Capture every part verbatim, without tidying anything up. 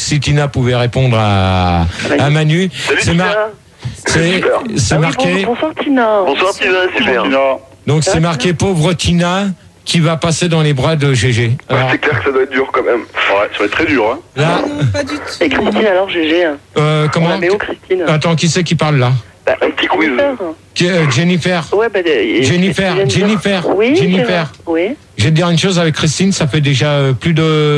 si Tina pouvait répondre à, à Manu. Salut, c'est mar... c'est, c'est Ah oui, marqué. bon, bonsoir Tina. Bonsoir Tina, super. Donc c'est marqué pauvre Tina qui va passer dans les bras de G G. Alors, C'est clair que ça doit être dur quand même. Ouais, ça va être très dur. Hein. là, Non, pas du tout. Et Christine alors G G. euh, On comment la met où Christine? Attends, qui c'est qui parle là? Bah, Un petit quiz. Jennifer. Qui- euh, Jennifer. Ouais, bah, euh, Jennifer, c'est Jennifer, Oui, Jennifer. Gérard. Oui. Je vais te dire une chose avec Christine, ça fait déjà euh, plus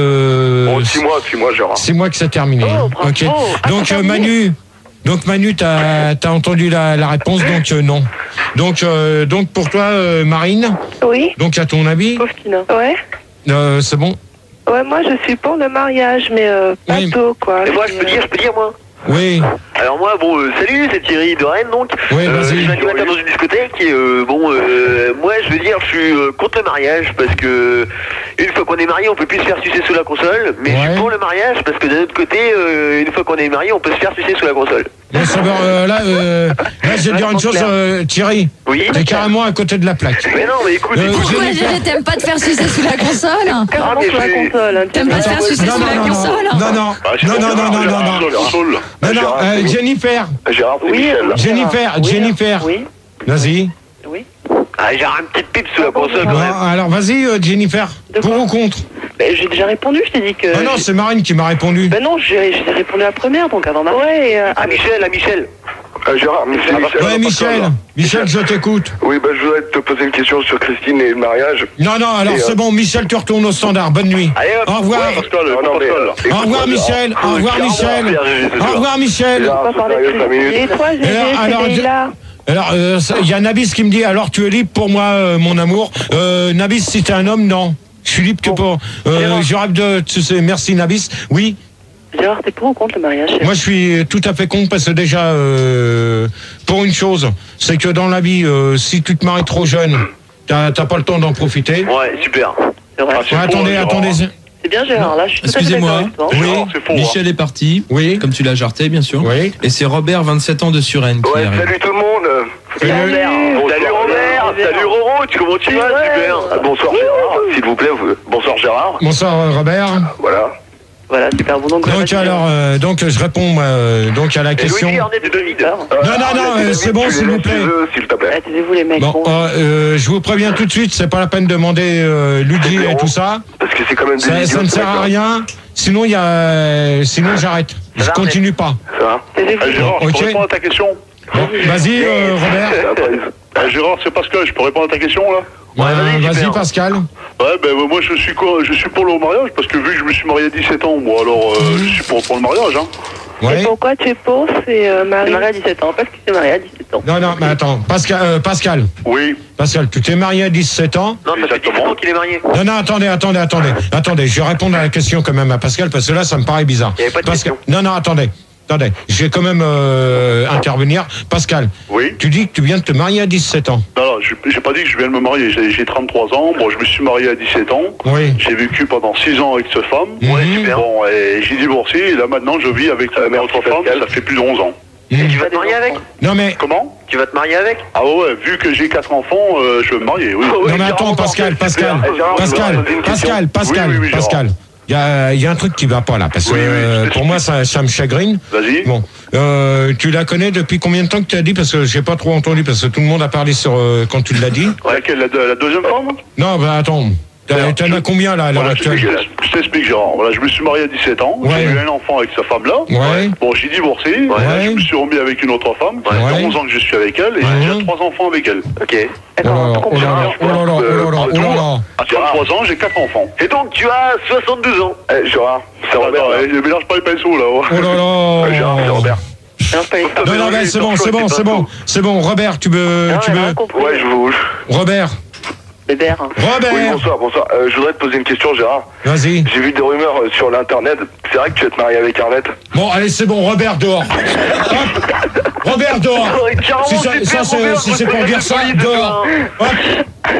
de Bon, six mois, six mois, Gérard. six mois que c'est terminé. Oh, bravo. Ok. Ah, Donc c'est euh, terminé. Manu, donc Manu, t'as as entendu la, la réponse, donc euh, non. Donc euh, donc pour toi, euh, Marine, Oui, donc à ton avis, Pauvre Tina. ouais. euh, c'est bon. Ouais, moi je suis pour le mariage, mais euh, pas Oui. tôt, quoi. Et moi, je peux dire, je peux dire, moi. Oui, Alors moi, bon, euh, salut, c'est Thierry de Rennes, donc. Oui, Euh, vas-y. je suis animateur dans une discothèque et euh, bon, euh, moi, je veux dire, je suis euh, contre le mariage parce que une fois qu'on est marié, on peut plus se faire sucer sous la console. Mais je Ouais. suis pour le mariage parce que d'un autre côté, euh, une fois qu'on est marié, on peut se faire sucer sous la console. mais ça va, euh, là, euh, là, je vais te dire une chose, euh, Thierry, Oui. t'es carrément à côté de la plaque. Mais non, mais écoute, Euh, écoute. Pourquoi Jennifer. Gégé, t'aimes pas te faire sucer sous la console? Ah, Carrément mais sur la j'ai- console. Hein, T'aimes pas te Tina. faire sucer Non, sous non, la non, console? non, non, Ah, c'est non, bon, non, non, non, non, Gérard, non, Gérard, Gérard. non, non, Gérard, euh, c'est Jennifer, Gérard, c'est Oui, Michel. euh, Jennifer, oui, Jennifer, Oui, vas-y. oui. Ah, j'ai une petite pipe sous la Ah, bon, console bon, quand Non, même. alors vas-y, euh, Jennifer, De pour quoi ou contre? Ben, j'ai déjà répondu, je t'ai dit que. Ah non, c'est Marine qui m'a répondu. Ben non, j'ai j'ai répondu à la première, donc avant ma. Ouais, euh, Ah, Michel, ah, Michel. Euh, Gérard, Michel, Michel. Ouais, Michel, Michel, je t'écoute. Oui, bah, je voudrais te poser une question sur Christine et le mariage. Non, non, alors Et, c'est euh, bon, Michel, tu retournes au standard. Bonne nuit. Allez, hop. Au revoir. Ouais, Pascal, Non, non, mais, Pascal. euh, Au écoute-moi, revoir, Gérard. Michel. Au revoir, Michel. Au revoir, Michel. Gérard, On va c'est parler sérieux, de cinq minutes. et toi, G G, alors, alors, c'est je- là. Alors, euh, ça- il y a Nabis qui me dit, alors tu es libre pour moi, euh, mon amour. Euh, Nabis, si t'es un homme, non. Je suis libre que pour... Euh, Gérard. je rêve de... Tu sais, merci Nabis. Oui, Gérard, t'es pour ou contre le mariage? moi je suis tout à fait con parce que déjà, euh, pour une chose, c'est que dans la vie, euh, si tu te maries trop jeune, t'as t'as pas le temps d'en profiter. Ouais, super. C'est vrai. Ah, c'est Ouais, faux, attendez, hein, Gérard. attendez. C'est bien Gérard, là, je suis tout à fait Excusez-moi. d'accord avec toi. Oui, Gérard, c'est faux. hein. Michel est parti, oui, comme tu l'as jarté, bien sûr. oui. Et c'est Robert, vingt-sept ans de Suresnes, qui Ouais, arrive. salut tout le monde. Salut. Robert. Bonsoir, Salut Robert, Gérard. salut Roro, tu comment tu vas? Ouais. Super. Ah, bonsoir Gérard, s'il vous plaît. vous- Bonsoir Gérard. Bonsoir euh, Robert. Voilà. Voilà, super. Bon, donc, Donc alors, euh, donc je réponds euh, donc à la Et question. Louis Arnett de David. Euh, Non, non, non, arrête, euh, c'est tu bon, les s'il vous laisses plaît. chez eux, s'il te plaît. Taisez-vous les mecs. Bon, bon. euh, euh, je vous préviens tout de suite, c'est pas la peine de demander euh, Luigi et tout ça. Parce que c'est quand même des Ça, idiots, ça ne ce sert à mec-là. rien. Sinon, il y a, euh, sinon j'arrête. Je va, continue pas. Ça va Taisez-vous. Ah, Gérard, je Ok. peux répondre à ta question? Bon, vas-y, euh, Robert. Ah, Gérard, c'est Pascal, je peux répondre à ta question là? Ouais, vas-y, vas-y, super. Pascal. Ouais, ben euh, moi je suis quoi? Je suis pour le mariage parce que vu que je me suis marié à dix-sept ans, moi alors euh, je suis pour, pour le mariage. Hein. Et Ouais. pourquoi tu es pour, c'est euh, C'est Marie? marié à dix-sept ans, parce qu'il s'est marié à dix-sept ans. Non, non, mais attends, Pascal, euh, Pascal, Oui, Pascal, tu t'es marié à dix-sept ans. non, ça fait dix-sept ans qu'il est marié. Non, non, attendez, attendez, attendez, attendez. Je vais répondre à la question quand même à Pascal parce que là, ça me paraît bizarre. Il y avait pas de Pascal, question. non, non, attendez, attendez. Je vais quand même euh, intervenir. Pascal, Oui. tu dis que tu viens de te marier à dix-sept ans. Non, non, j'ai j'ai pas dit que je viens de me marier, j'ai j'ai trente-trois ans, bon je me suis marié à dix-sept ans. Oui. J'ai vécu pendant six ans avec cette femme. Ouais, super. Bon, et j'ai divorcé et là maintenant je vis avec Euh, ma merci, autre femme, Pascal. ça fait plus de onze ans. Mmh. Tu vas te marier avec? Non, mais Comment? Tu vas te marier avec? Ah ouais, ouais, vu que j'ai quatre enfants, euh, je vais me marier, oui. Non mais attends, Pascal, Pascal, Pascal, Pascal, Pascal, Oui, oui, oui, Pascal. Il y a, il y a un truc qui va pas là, parce que Oui, oui, euh, je pour moi ça, ça me chagrine. Vas-y. Bon, euh, tu la connais depuis combien de temps que tu as dit? Parce que j'ai pas trop entendu, parce que tout le monde a parlé sur euh, quand tu l'as dit. Laquelle, la, la deuxième femme? Non, bah attends, t'as- t'en as combien là à l'heure Voilà, je actuelle? t'explique, je t'explique, Gérard. Voilà, je me suis marié à dix-sept ans, Ouais. j'ai eu un enfant avec sa femme là. Ouais. Bon, j'ai divorcé, Ouais. je me suis remis avec une autre femme, ça Ouais. fait onze ans que je suis avec elle, et Ouais. j'ai déjà trois enfants avec elle. Ok. Oh là là, oh là là, oh là là, oh là là, oh là là. À trente-trois ans, j'ai quatre enfants. Et donc tu as soixante-douze ans. Eh, Gérard, c'est Robert. Attends, là. eh, mélange pas les pinceaux là. Oh là Euh, Gérard, c'est là. Robert. Non, pas les femmes. Non, non, mais c'est bon, c'est bon, c'est bon, c'est bon. Robert, tu veux, Non, tu elle a rien veux. compris. Ouais, je vous. Robert, Bébert. Oui, Robert, bonsoir, bonsoir. Euh, je voudrais te poser une question, Gérard. vas-y. J'ai vu des rumeurs euh, sur l'internet. C'est vrai que tu vas te marier avec Arlette? Bon, allez, c'est bon, Robert dehors. Hop. Robert dehors. Si ça, ça, c'est si c'est pour dire ça, dehors. Hop. Bonne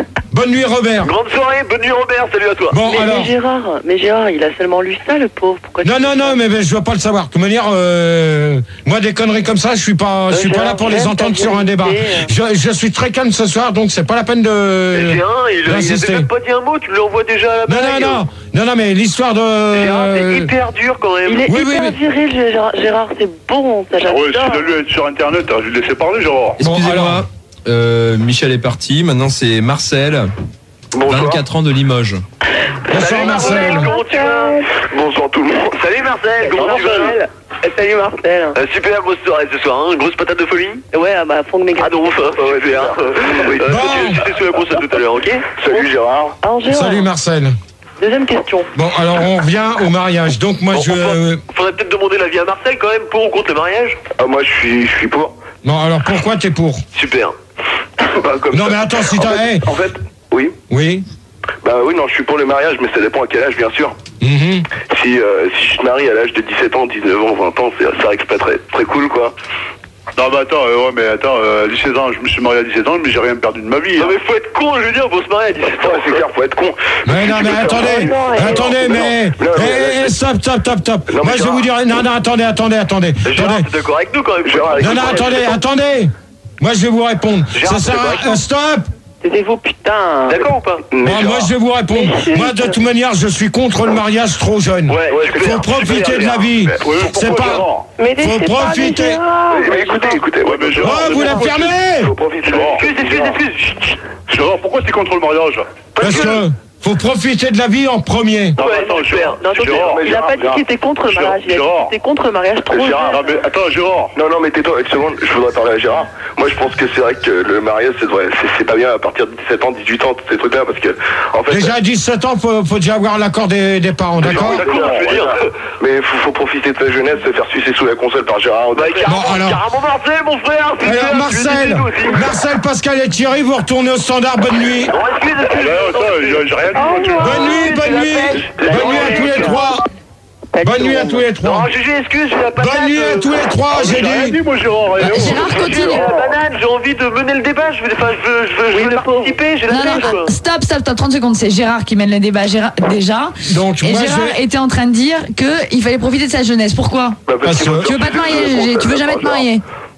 bonne nuit Robert. Grande soirée, bonne nuit Robert, salut à toi. Bon mais, alors. mais Gérard, mais Gérard, il a seulement lu ça, le pauvre. Pourquoi Non tu non dis non ça mais, mais je veux pas le savoir. De toute manière, euh, moi des conneries comme ça, je suis pas, je suis Euh, pas là pour les j'aime entendre ta sur un débat. vérité. Je, je suis très calme ce soir, donc c'est pas la peine de. Gérard, il, il a d'insister. même pas dit un mot, tu l'envoies déjà à la Non blague. non non non non mais l'histoire de. Gérard, c'est hyper dur quand même. Il est Oui, oui, hyper mais- viril, Gérard, Gérard, c'est bon, ça Ah j'adore. ouais, je suis lui sur internet, je lui laissais parler, genre. Bon, Excusez-moi, alors. euh, Michel est parti. Maintenant, c'est Marcel, Bonsoir. vingt-quatre ans de Limoges. Bonsoir Salut, Marcel. comment tu vas? Bonsoir tout le monde. Salut Marcel, comment tu vas? Marcel. Eh, Salut Marcel. Euh, super grosse soirée ce soir, hein, grosse patate de folie. Ouais, ah bah, fond de méga. Ah non, enfin, ouais, super. Euh, Oui. euh, Bon. J'étais sur la console tout à l'heure, ok? Salut Gérard. Alors, Gérard, Salut Marcel. deuxième question. Bon alors on revient au mariage. Donc moi Bon, je. enfin, faudrait peut-être demander l'avis à Marcel quand même, pour ou contre le mariage? Ah, moi je suis, je suis pour. Bon alors pourquoi t'es pour? Super. Bah, comme Non ça. mais attends si en t'as. fait, Hey. en fait, oui. Oui. Bah oui, non, je suis pour le mariage, mais ça dépend à quel âge, bien sûr. Mhm. Si, euh, si je te marie à l'âge de dix-sept ans, dix-neuf ans, vingt ans, c'est c'est vrai que c'est pas très, très cool, quoi. Non, mais attends, euh, ouais, mais attends, euh, dix-sept ans, je me suis marié à dix-sept ans, mais j'ai rien perdu de ma vie. Non hein. mais faut être con, je veux dire, faut se marier à dix-sept ans. Ouais, c'est clair, faut être con. Mais non, mais attendez, non, non, attendez, non, mais. non, non, Eh, eh, stop, stop, stop, stop. Non, mais Moi, je vais Gérard. vous dire. Non, non, attendez, attendez, attendez. Gérard, Attendez. t'es d'accord avec nous quand même? Gérard, Non, écoute, non, ouais, attendez, c'est- attendez. Moi, je vais vous répondre. Gérard, Ça sert c'est à. correct. euh, Stop. C'était vous, putain. D'accord ou pas? Mais Bon, Gérard, moi, je vais vous répondre. Mais Moi, de chut. toute manière, je suis contre le mariage trop jeune. Ouais, Ouais, super, Faut profiter super, de la Gérard. vie. Mais, ouais, C'est pourquoi, pas. Gérard Mais laissez Faut parler profiter. Gérard. Mais, mais écoutez, écoutez. Ouais, mais Gérard, Oh, vous la fermez. Faut profiter. Gérard. Excuse, excuse, excuse. Chut, chut. Gérard, pourquoi t'es contre le mariage? Parce que. Faut profiter de la vie en premier. Non, Ouais, mais attends, super. Gérard. Non, attendez, Gérard, il a Gérard, pas dit Gérard. qu'il était contre le mariage, il a dit Gérard. qu'il était contre le mariage trop Gérard. Non, jeune. mais attends, Gérard. Non, non, mais tais-toi une seconde, je voudrais parler à Gérard. Moi, je pense que c'est vrai que le mariage, c'est vrai, c'est- c'est pas bien à partir de dix-sept ans, dix-huit ans, tous ces trucs-là, parce que, en fait. Déjà à dix-sept ans, faut, faut déjà avoir l'accord des, des parents, d'accord? D'accord, je veux dire. Mais faut, faut profiter de ta jeunesse, se faire sucer sous la console par Gérard. Bah, carrément, Bon, alors. carrément Marcel, mon frère. c'est Alors bien, Marcel, tu veux dire, nous aussi. Marcel, Pascal et Thierry, vous retournez au standard, bonne nuit. Bon, excuse, Ah, excuse. ben, attends, j'ai j'ai rien dit, moi, tu vois. Bonne nuit, bonne nuit. Bonne nuit à tous les trois. Bonne nuit à tous les trois. Non, Gégé, excuse, j'ai la patate. Bonne nuit à tous les trois, j'ai J'ai rien dit. dit, moi, Gérard. rien. Gérard, continue. J'ai la banane, j'ai envie de mener le débat, je veux, enfin, je veux, je veux, je Oui, veux le pauvre. participer, j'ai la Non, non, pêche, quoi. ah, stop, stop, stop, trente secondes. C'est Gérard qui mène le débat Gérard, déjà. Donc, Et moi, Gérard je... était en train de dire qu'il fallait profiter de sa jeunesse. Pourquoi? Bah, Parce qu'il faut que- Tu veux pas te marier, Gégé? Tu veux jamais te marier?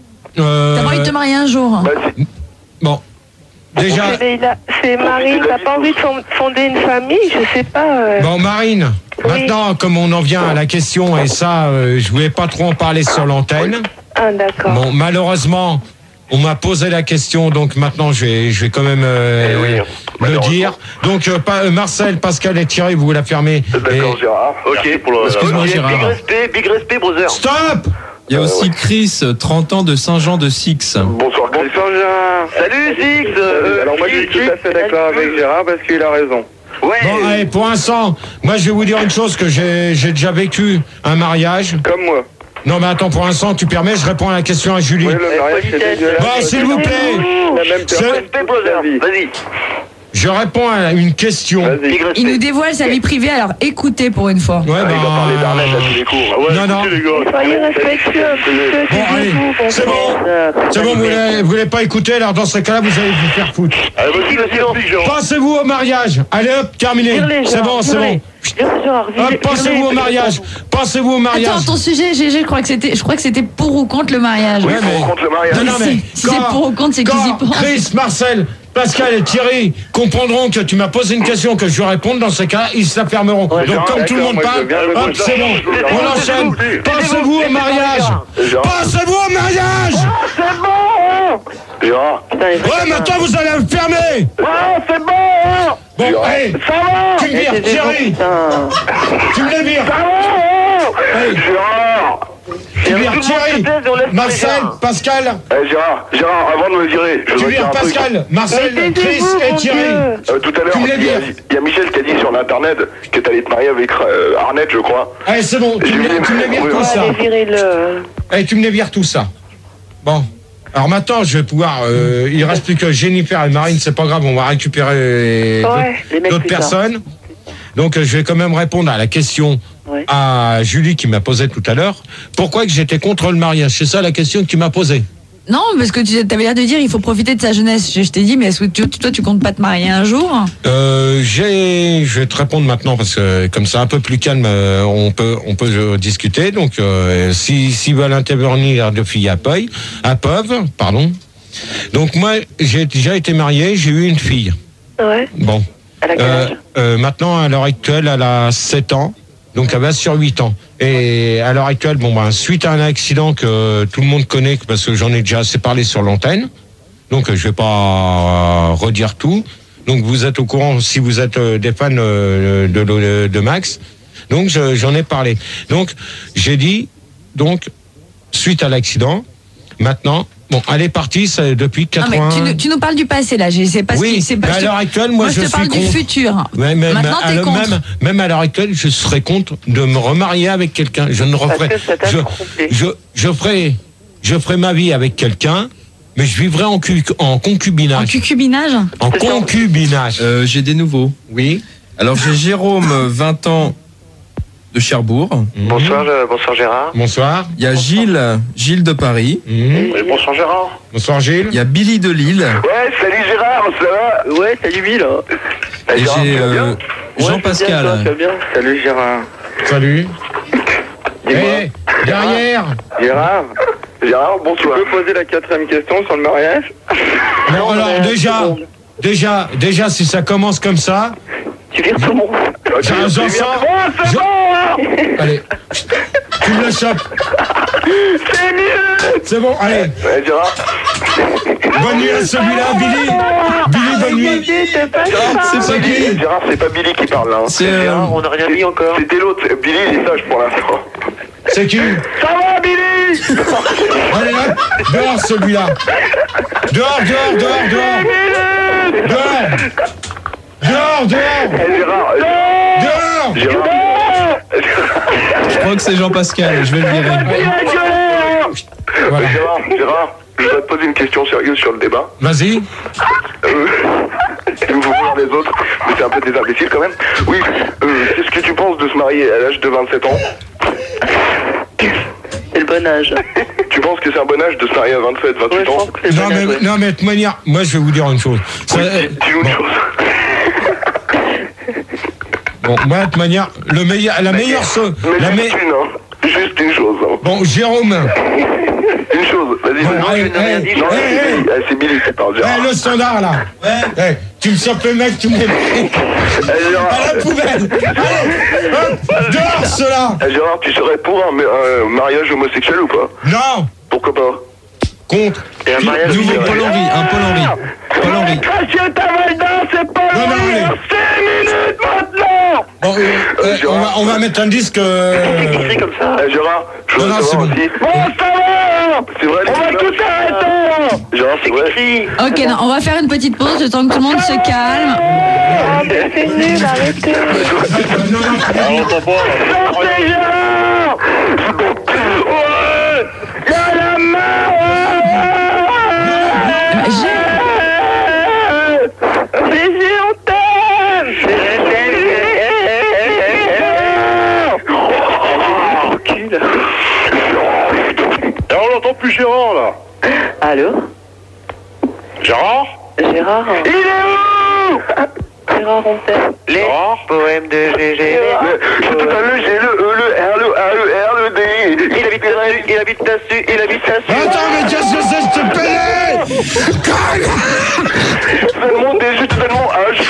euh, T'as pas envie de te marier un jour? Bah, si- Bon, déjà... Mais il a- C'est Marine, t'as pas envie de fond- fonder une famille, je sais pas. euh. Bon, Marine, Oui. maintenant, comme on en vient à la question, et ça, euh, je voulais pas trop en parler sur l'antenne. Ah, d'accord. Bon, malheureusement, on m'a posé la question, donc maintenant, je vais, je vais quand même euh, Eh oui, le malheureusement. dire. Donc, euh, pas- euh, Marcel, Pascal et Thierry, vous la fermez. D'accord, Et- Gérard. Ok, pour le- Excuse-moi, Ok, Gérard. Big respect, big respect, brother. Stop. Il y a aussi Chris, trente ans de Saint-Jean de Six. Bonsoir, Chris. Gérard. Salut, Six. euh, Alors moi je suis tout à fait d'accord avec Gérard parce qu'il a raison. Ouais. Bon, allez, pour l'instant, moi, je vais vous dire une chose, que j'ai j'ai déjà vécu un mariage. Comme moi. Non, mais attends, pour l'instant, tu permets, je réponds à la question à Julie. Oui, le mariage c'est politesse. dégueulasse. Bon, s'il vous plaît, La même C'est- personne. Respect, brother. Vas-y. je réponds à une question. Vas-y. Big Il respect. nous dévoile sa vie privée, alors écoutez pour une fois. Ouais, Ah, il va parler bah, d'Arnett à tous les coups. Ah ouais, Non, non. écoutez, les gars. Soyez respectueux un petit peu, Bon, allez, taisez-vous, bon c'est bon. frère. C'est bon, vous voulez, vous voulez pas écouter, alors dans ce cas-là, vous allez vous faire foutre. Allez, vas-y, vas-y, explique, Gérard. Pensez-vous au mariage. Allez hop, terminé. Vire-les, C'est Gérard, bon, c'est vire-les. bon. Vire- Gérard, vire- Hop, pensez-vous vire-les, au mariage. Pensez-vous au mariage. Attends, ton sujet, Gégé, je crois que c'était, je crois que c'était pour ou contre le mariage. Ouais, mais- Contre le mariage. Non, non, mais Si- si c'est quand- pour ou contre, c'est qu'ils y quand pensent. Chris, Marcel, Pascal et Thierry comprendront que tu m'as posé une question, que je vais répondre, dans ces cas, ils se la fermeront. Donc, Gérard, comme tout le d'accord, monde moi, je parle, veux bien le hop, voter. c'est bon. On enchaîne. Taisez-vous, Pensez-vous au taisez-vous, mariage. Gérard. Pensez-vous au mariage. Gérard. Putain, les Ouais, maintenant, vous allez le fermer. c'est bon. Bon, Gérard. allez, Ça va. tu me vires, taisez-vous, Thierry. putain. Tu me les vires. Allez, Gérard. tu vires Tout le monde Thierry. se taise et on laisse parler Marcel, Gérard. Eh, Pascal. Gérard, Gérard, avant de me virer, je Tu dois dire vires un truc. Pascal, Marcel, Mais Chris taisez-vous, et mon Thierry. Dieu. Euh, tout à l'heure, Tu me les il y, a- vires. il y a Michel qui a dit sur l'internet que t'allais te marier avec euh, Arnett, je crois. Allez, c'est bon, tu me les- tu me les vires Oui, tout oui. ça. Allez, virez-le. Allez, tu me les vires tout ça. Bon. Alors maintenant, je vais pouvoir. Euh, il reste plus que Jennifer et Marine, c'est pas grave, on va récupérer d'autres- Ouais, les mecs d'autres plus tard. personnes. Donc, euh, je vais quand même répondre à la question Ouais. à Julie qui m'a posée tout à l'heure. Pourquoi que j'étais contre le mariage? C'est ça la question que tu m'as posée. Non, parce que tu avais l'air de dire il faut profiter de sa jeunesse. Je, je t'ai dit, mais est-ce que tu, toi, tu comptes pas te marier un jour? Euh, j'ai, je vais te répondre maintenant parce que comme c'est un peu plus calme, euh, on peut, on peut euh, discuter. Donc, euh, si, s'ils veulent intervenir de filles à Peuil, à Peuve, pardon. Donc moi, j'ai déjà été marié, j'ai eu une fille. Ouais. Bon. Elle a quel Euh, âge euh, maintenant, à l'heure actuelle, elle a sept ans. Donc elle va sur huit ans. Et à l'heure actuelle, bon ben, suite à un accident que tout le monde connaît, parce que j'en ai déjà assez parlé sur l'antenne, donc je vais pas euh, redire tout. Donc vous êtes au courant si vous êtes euh, des fans euh, de, de, de Max. Donc je, j'en ai parlé. Donc j'ai dit, donc suite à l'accident, maintenant, bon, elle est partie c'est depuis quatre-vingts. Non, mais tu, nous- tu nous parles du passé là. Je sais pas Oui, ce qui. c'est pas- mais à je te- l'heure actuelle, moi, je je te parle suis du contre. futur. Ouais, mais, Maintenant, mais, t'es à- contre. même, même à l'heure actuelle, je serais contre de me remarier avec quelqu'un. Je ne referai. que ça t'a Je, troublé. je, je ferai, je ferai ma vie avec quelqu'un, mais je vivrai en, cu- en En concubinage. cucubinage. En concubinage. Euh, j'ai des nouveaux. Oui. Alors j'ai Jérôme, vingt ans, de Cherbourg. Bonsoir, euh, bonsoir Gérard. Bonsoir. Il y a Gilles, Gilles de Paris. Mhm. Oui, bonsoir Gérard. Bonsoir Gilles. Il y a Billy de Lille. Ouais, salut Gérard, ça va? Ouais, salut Bill. Eh, Et Gérard, j'ai tu vas bien? euh, Ouais, je vais bien, toi, tu vas Jean-Pascal. bien? Salut Gérard. Salut. Dis-moi. Eh, derrière. Gérard, Gérard, tu bonsoir. peux poser la quatrième question sur le mariage? Non, alors déjà, déjà, déjà, si ça commence comme ça, Tu vires tout le monde. j'en j'en sens. je- Allez, tu me le chopes. C'est mieux. C'est bon, allez. Ouais, Gérard. Bonne nuit à celui-là, Billy. Billy, bonne nuit. C'est pas ça. C'est qui? Gérard, c'est pas Billy qui parle là. hein. C'est euh, Gérard, on n'a rien dit encore. C'était l'autre. Billy, il est sage pour l'instant. C'est qui? Ça va Billy? Allez là, dehors celui-là. Dehors, dehors, dehors, dehors. Dehors. Dehors, dehors. Eh, Gérard. Dehors. Gérard. je crois que c'est Jean-Pascal, je vais le virer. Voilà. Gérard, Gérard, je voudrais te poser une question sérieuse sur le débat. Vas-y. Euh, vous voir les autres, mais c'est un peu des imbéciles quand même. Oui, euh, qu'est-ce que tu penses de se marier à l'âge de vingt-sept ans? C'est le bon âge. Tu penses que c'est un bon âge de se marier à vingt-sept, Ouais, vingt-huit je ans? pense que c'est le Non bon âge. mais, ouais. non mais de toute manière, moi je vais vous dire une chose. Ça, Oui, euh, dis-nous une chose. bon, moi de toute manière, le meilleur, la meilleure so- Mais la juste me- une, hein. Juste une chose. Hein. Bon, Jérôme. Une chose, vas-y, Bon, vas-y. allez, je n'ai rien hey, dit, Non, hey, c'est hey, Billy. Ah, c'est Billy qui parle, Gérard. hey, le standard là. Hey, tu me chopes le mec, tu me mets Eh, Gérard, à la poubelle. Allez, hop, dehors cela. eh, Gérard, tu serais pour un, un mariage homosexuel ou pas? Non, Pourquoi pas? contre. Et un mariage Nouveau officiel. Paul Henry, un Paul Henry. Paul Henry. Cracher ta valda, c'est pas Non, non, lui. allez. cinq minutes maintenant. Bon, euh, euh, on, va, on va mettre un disque. euh, Écrit comme ça. Eh, Gérard, je Non, voudrais non, savoir c'est aussi. Bon, ça va. C'est vrai, les On va images- tout arrêter. Gérard, c'est vrai. Écrit. Ok, non, on va faire une petite pause le temps que tout le monde se calme. Ah, mais c'est nul, arrêtez. non, non, Ah, on t'en parle. Sortez Gérard. Ouais. Y'a la main. Baiser, on t'aime. Oh, cul. Et on l'entend plus Gérard là. Allô? Gérard? Gérard? Il est où? Gérard, on t'aime. Les Gérard? poèmes de G G. Mais c'est tout un le, j'ai le, E, le, R, le, A, le, R, le, D. Il habite là-dessus, il habite là-dessus, il habite là-dessus. Attends, mais qu'est-ce que c'est, je te paye? Tellement D, juste tellement H.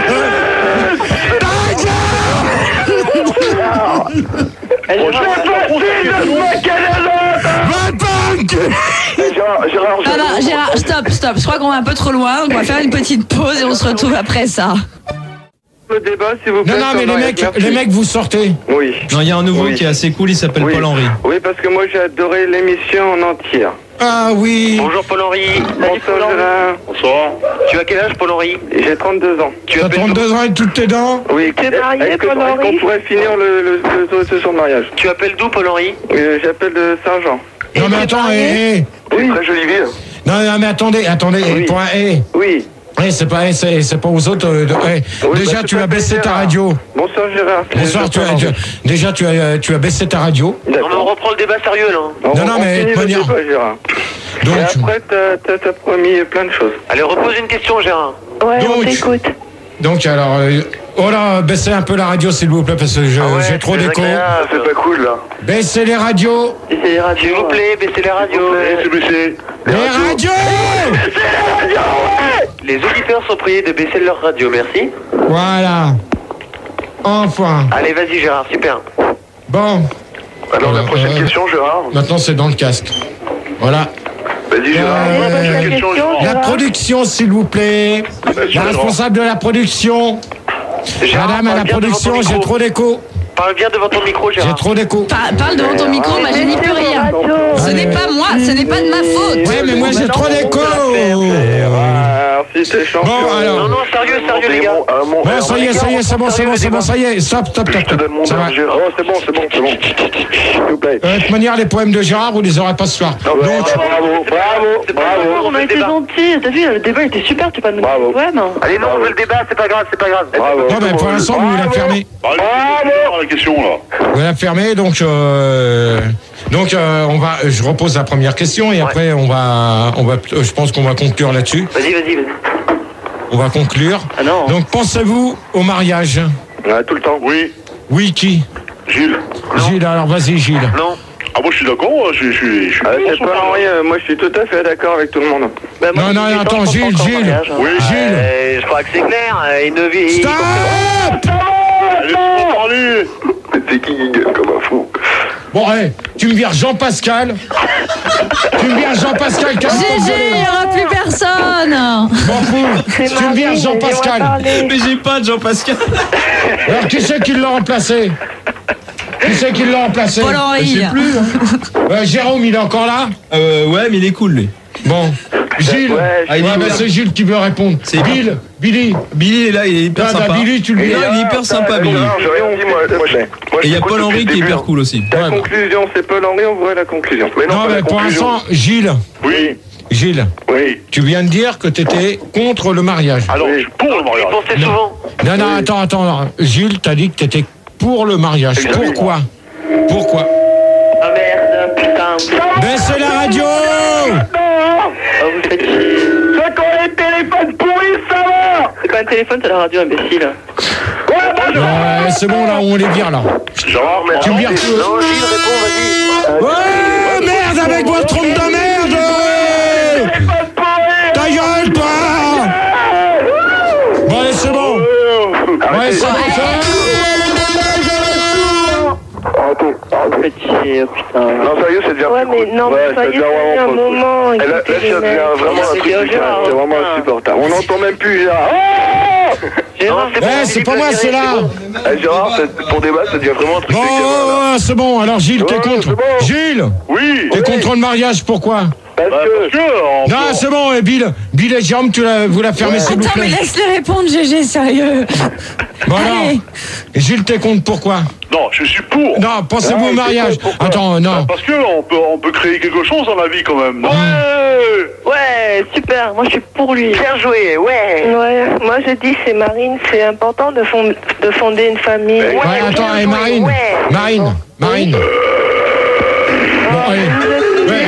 Gérard, Gérard, Non, non, Gérard, stop, stop. Je crois qu'on va un peu trop loin, donc on va faire une petite pause et on se retrouve après ça. Le débat, s'il vous plaît. Non, non, mais sur les le mecs, mariage. les mecs, vous sortez. Oui. Non, il y a un nouveau Oui. qui est assez cool, il s'appelle Oui. Paul Henry. Oui, parce que moi j'ai adoré l'émission en entière. Ah oui. Bonjour Paul-Henri. Bonsoir Gérard. Bonsoir. Tu as quel âge Paul-Henri? J'ai trente-deux ans. Tu T'as appelles trente-deux ans et toutes tes dents? Oui. T'es marié, Est-ce que- Paul-Henri? est-ce qu'on pourrait finir le, le, le, le- ce sur le mariage? Tu appelles d'où Paul-Henri? Euh, J'appelle de Saint-Jean. Non, mais attends, hé, hé. Oui. Très jolie ville. Non, non, mais attendez, attendez, Oui. pour un hé. Oui. Eh, c'est pas, eh, c'est, c'est pas aux autres. euh, de, eh. Oui, Déjà, bah, tu tout as à fait, baissé ta Gérard. radio. Bonsoir Gérard. Bonsoir, tu as, tu- déjà, tu as, tu as baissé ta radio. Non mais on reprend le débat sérieux là. On, Non, non, on mais finit de le manière- débat, Gérard. Donc, Et après, t'as, t'as, t'as promis plein de choses. Allez, repose une question, Gérard. Ouais, on Donc- t'écoute. donc alors, euh, oh là, baissez un peu la radio s'il vous plaît parce que je- Ah ouais, j'ai trop c'est d'écho. désagréable. C'est pas cool là. Baissez les radios. C'est les radios. S'il vous plaît, baissez les radios. C'est baissé. Les radios. Les auditeurs sont priés de baisser leur radio, merci. Voilà. Enfin. Allez, vas-y, Gérard, super. Bon. Alors la Euh, prochaine euh, question, Gérard. Maintenant c'est dans le casque. Voilà. Vas-y, Gérard. Euh, La prochaine question, question, Gérard. La Gérard. production s'il vous plaît. La responsable de la production. Gérard, Madame à parle la bien devant ton production, micro. j'ai trop d'écho. Parle bien devant ton micro, J'ai Gérard. trop d'écho. Par- parle devant ton micro, moi je n'y peux rien. Ce n'est pas moi, ce n'est pas de ma faute. Ouais, mais moi j'ai trop d'écho. Ah, si t'es champion. Bon, alors. Non, non, sérieux, sérieux, les gars. Un mot, Bon, ça y est, ça y est, c'est bon, c'est bon, c'est bon, ça y est. Stop, stop, stop. Je te donne mon Ça va. nom, Gérard. Oh, c'est bon, c'est bon, c'est bon. S'il vous plaît. Euh, De toute manière, les poèmes de Gérard, vous les aurez pas ce soir. Ah bah, Donc, bravo, bravo, C'est pas bravo. grave, On a le été débat. gentils, t'as vu, le débat était super, tu peux pas nous Bravo. dire poème. Allez, non, on veut le débat, c'est pas grave, c'est pas grave. Bravo. non, mais pour l'instant, vous la fermez. Allez, la question là. Vous la fermez, donc, euh, donc, euh, on va, je repose la première question et après, on va, on va, euh, je pense qu'on va conclure là-dessus. Vas-y, vas-y, vas-y. On va conclure. Ah non. Donc, pensez-vous au mariage? Ouais, tout le temps. Oui, Oui, qui? Gilles. Gilles, alors vas-y, Gilles. Non. Ah, moi je suis d'accord, je, je, je, je suis Ah, pour c'est son pas mariage. rien, moi je suis tout à fait d'accord avec tout le monde. Bah, moi, Non, non, j'ai dix-huit ans, attends, je pense Gilles, encore au Gilles. mariage, hein. Oui, Gilles. Euh, je crois que c'est clair. euh, Il ne vit. il- Stop! Laisse-moi parler. C'est qui qui gueule comme un fou? Bon, allez, tu me vires Jean-Pascal. Tu me vires Jean-Pascal. qu'est-ce que G G, il n'y aura plus personne. M'en fous. C'est Tu me vires Marine, Jean-Pascal. laissez-moi parler. Mais j'ai pas de Jean-Pascal. Alors, qui c'est qui l'a remplacé? Qui c'est qui l'a remplacé? Paul Henry. Je sais plus. hein. Euh, Jérôme, il est encore là? Euh, ouais, mais il est cool, lui. Bon. Gilles. Ouais, Ah, il Ouais, est bah, cool. c'est Gilles qui veut répondre. C'est Bill. Billy. Billy est là, il est hyper Ah, bah, sympa. Billy, tu le Et dis. non, il est hyper sympa, Billy. Gérard, j'ai rien dit, moi. moi, je- moi, Et il y a j'écoute Paul depuis Henry le qui est début, hyper hein. cool aussi. La Ouais, bah. conclusion, c'est Paul Henry, on voit la conclusion. Mais non, Non, pas mais la pour conclusion. l'instant, Gilles. Oui, Gilles, oui. tu viens de dire que tu étais contre le mariage. Alors, Oui. je suis pour le Tu y mariage. pensais souvent. Non, non, attends, attends. non. Gilles, t'as dit que t'étais pour le mariage. Exactement. Pourquoi? Pourquoi? Ah merde, putain. Baissez la radio! Ah, vous faites chier. C'est quand les téléphones pourris, ça va! C'est pas un téléphone, c'est la radio, imbécile. Ouais, c'est bon, là, on les vire, là. Gérard, mais Tu me vires Non, Gilles, réponds, vas-y. Ouais, merde, avec votre trompe de merde! Ta gueule, toi! Bon, allez, c'est bon. Ouais, c'est bon, Vous faites chier, oh, putain. Non, sérieux, ça devient Ouais, plus mais cool. non, mais Ouais, ça soyez devient sérieux un vraiment pas cool. moment. Et là, là, écoutez ça les devient mecs. vraiment un C'est truc Gérard, bizarre, c'est vraiment putain. insupportable. On n'entend même plus Gérard. Oh Gérard, c'est bon, Eh, c'est Philippe, pas moi, vas-y, c'est là. bon. Eh, Gérard, ça- pour débat, ça devient vraiment un truc Bon, dégueulasse, là. ouais, c'est bon. Alors, Gilles, t'es Ouais, contre. c'est bon. Gilles, oui. t'es contre le mariage, pourquoi? Parce Bah, que... parce que, on Non, peut- c'est bon, et Bill, Bill et Jérôme, tu la, vous la fermez, s'il vous Attends, mais plaît. laisse-les répondre, G G, sérieux. Bon, alors, Allez. Gilles, t'es contre, pourquoi? Non, je suis pour. Non, pensez-vous Ah, au mariage. c'est quoi, pourquoi Attends, non. Parce que on peut, on peut créer quelque chose dans la vie quand même. Non Ouais, super, moi je suis pour lui. Bien joué, ouais. Ouais, moi je dis c'est Marine, c'est important de, fond- de fonder une famille. Ouais, Ouais, attends, bien et joué, Marine, ouais. Marine, Marine. Bon, allez. Ouais,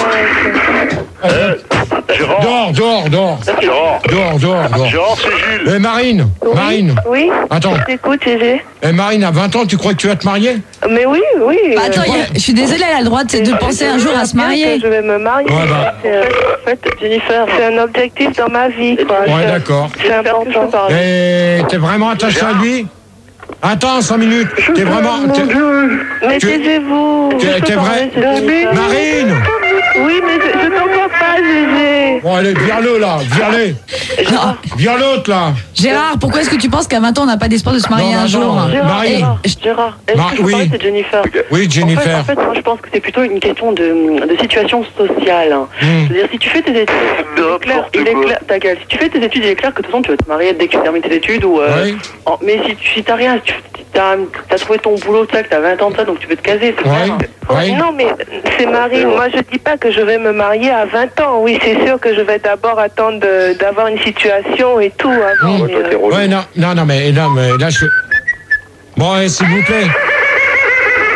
euh, Gérard, dehors, dehors, dehors. Gérard, Dehors, dehors, dehors. Gérard, c'est Gilles. Eh, Marine, Oui, Marine. Oui, Attends, je t'écoute, Gégé. eh, Marine, à vingt ans, tu crois que tu vas te marier? Mais oui, oui. Bah, attends, euh, il y a- je suis désolée, elle a le droit de, de penser un jour à se bien marier. que Je vais me marier. Ouais, bah. C'est, euh, en fait, Jennifer, c'est un objectif dans ma vie. Quoi. Ouais, C'est- d'accord. C'est important. Et t'es vraiment attaché à lui? Attends, cinq minutes. T'es vraiment... t'es- Mais Tu- taisez-vous. t'es- Je peux t'es parler, vrai? c'est Jennifer. Marine! Oui, mais je, je t'entends pas, Gégé. Bon, allez, vire-le, là, vire-le. Non, Vire l'autre, là. Gérard, pourquoi est-ce que tu penses qu'à vingt ans, on n'a pas d'espoir de se marier Non, un non, jour non. Gérard, Marine. Gérard, Gérard, est-ce Mar- que je peux oui. parler de Jennifer? Oui, Jennifer. En fait, en fait, moi, je pense que c'est plutôt une question de, de situation sociale. hein. Hmm. C'est-à-dire, si tu fais tes études, il est clair, il est clair, ta gueule. Si tu fais tes études, il est clair que de toute façon, tu vas te marier dès que tu termines tes études. Ou, euh, Oui. en- mais si tu si t'as rien, si tu as, trouvé ton boulot, tu sais, que t'as vingt ans de ça, donc tu veux te caser, c'est Oui. clair. Oui. Non, mais c'est Marine. Moi, je dis pas que je vais me marier à vingt ans. Oui, c'est sûr que je vais d'abord attendre de- d'avoir une situation et tout avant. Mmh. mais, euh, Ouais, non, non, non, mais, non, mais là, je... Bon, allez, s'il vous plaît.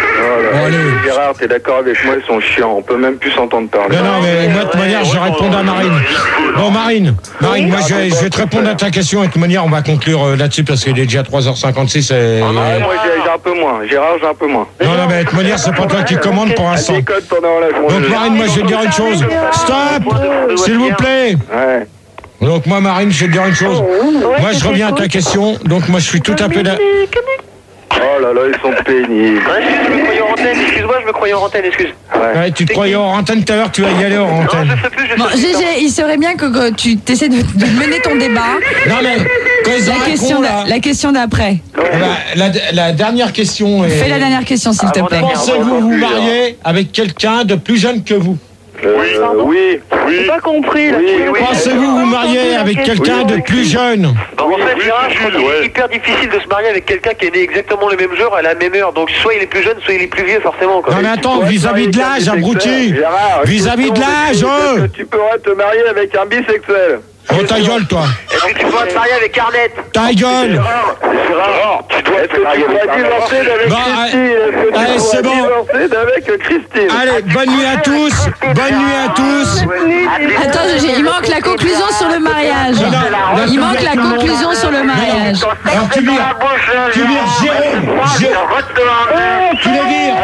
euh, Gérard, t'es d'accord avec moi, ils sont chiants. On peut même plus s'entendre parler. Non, non, mais moi, de toute manière, je réponds à Marine. Bon, Marine, Marine, moi, je vais, je vais te répondre à ta question. Et de toute manière, on va conclure euh, là-dessus parce qu'il est déjà trois heures cinquante-six. Et... Ah, non, moi, j'ai, j'ai un peu moins. Gérard, j'ai un peu moins. Non, non, mais de toute manière, c'est pas toi qui commande pour l'instant. Donc, Marine, moi, je vais te dire une chose. Stop, s'il vous plaît. Ouais. Donc, moi, Marine, je vais te dire une chose. Moi, je reviens à ta question. Donc, moi, je suis tout à fait là. Oh là là, ils sont pénibles. Ouais, je me croyais en antenne, excuse-moi, je me croyais en antenne, excuse. Ouais. Ouais, tu te croyais hors antenne tout à l'heure, tu vas y aller hors antenne. Non, je sais plus, je Bon, sais plus. G G, il serait bien que, que tu essaies de, de mener ton débat. Non, mais quand ils La arrêteront, question, là, d'a- la question d'après. la, la, la dernière question est... Fais la dernière question, s'il te Avant plaît. d'avoir- Pensez-vous vous marier avec quelqu'un de plus jeune que vous? Euh, oui. J'ai pas compris, là. Oui, tu- oui. Pensez-vous vous marier avec quelqu'un de plus jeune? Bah, en fait, Oui, Gérard, je crois Jules, qu'il est ouais. hyper difficile de se marier avec quelqu'un qui est né exactement le même jour à la même heure. Donc, soit il est plus jeune, soit il est plus vieux, forcément. Quoi. Non mais attends, pourrais te vis-à-vis de marier l'âge, avec un abruti. bisexuel. Gérard, Vis-à-vis de écoute, l'âge, parce oh. que tu pourrais te marier avec un bisexuel. Oh ta gueule, toi. Est-ce que tu pourrais te marier avec Arnett? Ta gueule. Gérard, Gérard, tu dois est-ce que tu pourrais divorcer d'avec Bah, Christine? Est-ce que tu allez, pourrais c'est bon. divorcer d'avec Christine? Allez, bonne nuit à tous. Bonne nuit à tous. Attends, G G, il manque la conclusion sur le mariage. Non, non, Il manque la conclusion sur le mariage. Alors tu vires, tu vires Jérôme. Jé- Tu les vires.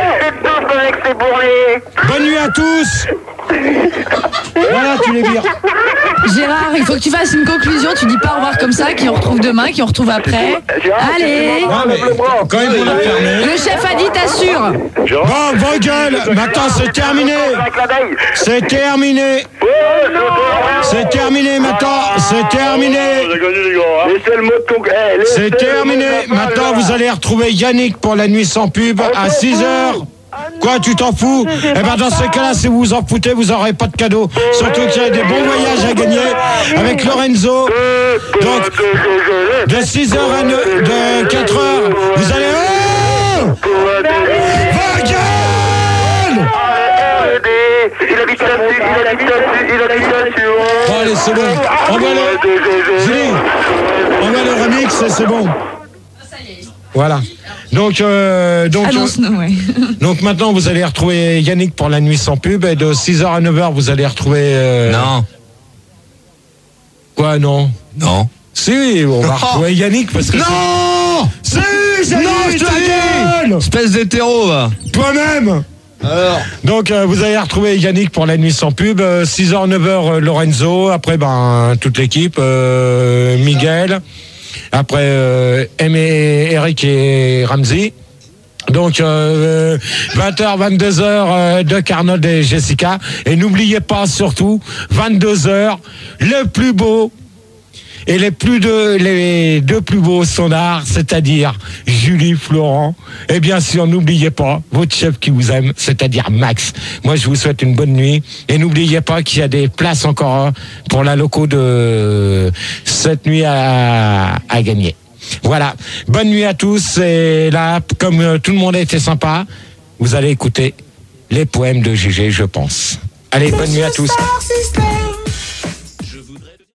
Bonne nuit à tous. Voilà, tu les vires. Gérard, il faut que tu fasses une conclusion. Tu dis pas au revoir comme ça, qui on retrouve demain, qui on retrouve après. Allez. Non mais quand ils vont la fermer. Le chef a dit t'assures. Bon, vos gueules. Maintenant c'est terminé. C'est terminé. C'est terminé maintenant. C'est terminé. On a gagné, les gars. Hein. Laissez le mot de ton... Eh, laissez C'est le terminé. mot de ta Maintenant, parole, vous là. allez retrouver Yannick pour la nuit sans pub à six heures. Quoi, tu t'en fous? Eh ben, dans ce cas-là, si vous vous en foutez, vous n'aurez pas de cadeau. Surtout qu'il y a des bons voyages à gagner avec Lorenzo. Donc, de six heures à neuf, de quatre heures, vous allez... Oh! Va gueule! Il habite là-dessus, il habite là-dessus, il habite là-dessus. Bon, allez, c'est bon. Envoie le... Julie, envoie le remix et c'est bon. Voilà. Donc, euh, donc, Annonce-nous, ouais. donc maintenant, vous allez retrouver Yannick pour la nuit sans pub. Et de six heures à neuf heures, vous allez retrouver... euh, Non. Quoi, non? Non. Si, on va retrouver Yannick parce que... Non. Si, c'est lui, Non, je te ta dis. gueule. Espèce d'hétéro, va. Toi-même. Alors. Donc, euh, vous allez retrouver Yannick pour la nuit sans pub. Euh, six heures, neuf heures, euh, Lorenzo. Après, ben, toute l'équipe. Euh, Miguel. Après, euh, M et Eric et Ramsey. Donc, euh, vingt heures, vingt-deux heures, euh, Doc Arnold et Jessica. Et n'oubliez pas, surtout, vingt-deux heures, le plus beau et les plus deux, les deux plus beaux sonars, c'est-à-dire Julie, Florent. Et bien sûr, n'oubliez pas votre chef qui vous aime, c'est-à-dire Max. Moi, je vous souhaite une bonne nuit. Et n'oubliez pas qu'il y a des places encore hein, pour la loco de cette nuit à, à gagner. Voilà. Bonne nuit à tous. Et là, comme euh, tout le monde a été sympa, vous allez écouter les poèmes de G G, je pense. Allez, bonne nuit à tous.